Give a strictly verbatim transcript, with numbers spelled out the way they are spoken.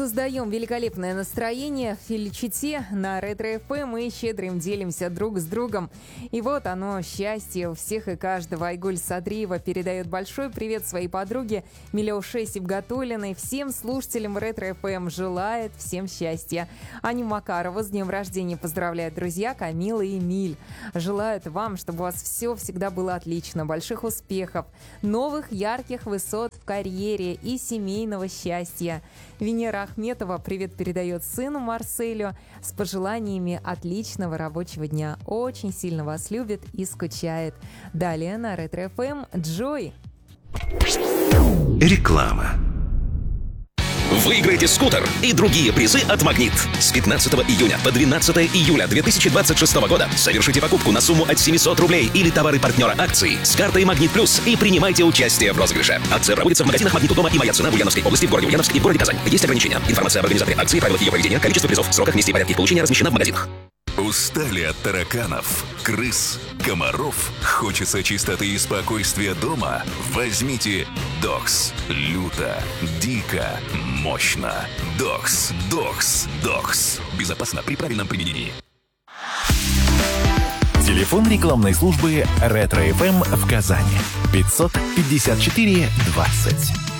создаем великолепное настроение в Филичите на Ретро-эф эм. Мы щедрым делимся друг с другом. И вот оно, счастье у всех и каждого. Айгуль Садриева передает большой привет своей подруге Милёше Сибгатуллиной. Всем слушателям Ретро-эф эм желает всем счастья. Аню Макарову с днем рождения поздравляют друзья Камила и Эмиль. Желают вам, чтобы у вас все всегда было отлично, больших успехов, новых ярких высот в карьере и семейного счастья. Венера Ахметова привет передает сыну Марселю с пожеланиями отличного рабочего дня. Очень сильно вас любит и скучает. Далее на Ретро-эф эм Джой. Реклама. Выиграйте скутер и другие призы от «Магнит». С пятнадцатого июня по двенадцатое июля две тысячи двадцать шестого года совершите покупку на сумму от семьсот рублей или товары партнера акции с картой «Магнит Плюс» и принимайте участие в розыгрыше. Акция проводится в магазинах «Магнит» у дома и «Моя цена» в Ульяновской области, в городе Ульяновск и в городе Казань. Есть ограничения. Информация об организаторе акции, правилах ее проведения, количество призов, сроках, месте и порядке их получения размещена в магазинах. Устали от тараканов, крыс, комаров? Хочется чистоты и спокойствия дома? Возьмите Докс. Люто, дико, мощно. Докс, Докс, Докс. Безопасно при правильном применении. Телефон рекламной службы Ретро-эф эм в Казани. пятьсот пятьдесят четыре двадцать.